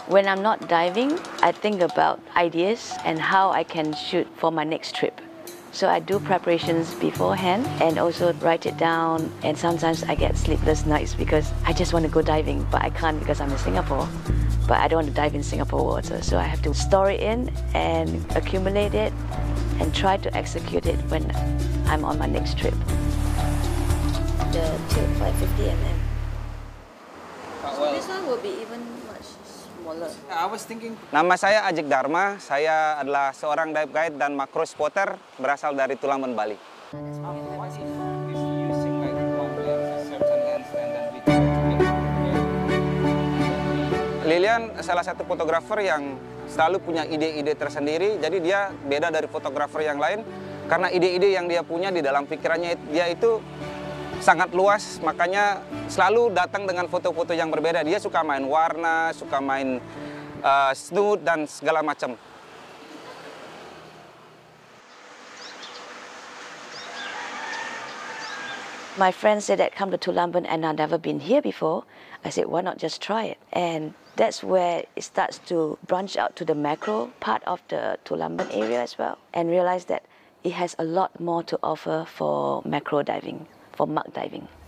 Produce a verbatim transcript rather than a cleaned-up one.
When I'm not diving, I think about ideas and how I can shoot for my next trip. So I do preparations beforehand and also write it down. And sometimes I get sleepless nights because I just want to go diving, but I can't because I'm in Singapore. But I don't want to dive in Singapore water, so I have to store it in and accumulate it and try to execute it when I'm on my next trip. The tube, like fifty millimeters. So this one will be even much smaller. I was thinking. Nama saya Ajik Dharma, saya adalah seorang dive guide dan macro spotter berasal dari Tulamben, Bali. Lilian salah satu fotografer yang selalu punya ide-ide tersendiri, jadi dia beda dari fotografer yang lain karena ide-ide yang dia punya di dalam pikirannya dia itu sangat luas, makanya selalu datang dengan foto-foto yang berbeda. Dia suka main warna, suka main uh, snoot dan segala macam. My friends said that come to Tulamben and I've never been here before. I said, why not just try it? And that's where it starts to branch out to the macro part of the Tulamben area as well, and realize that it has a lot more to offer for macro diving, for mud diving.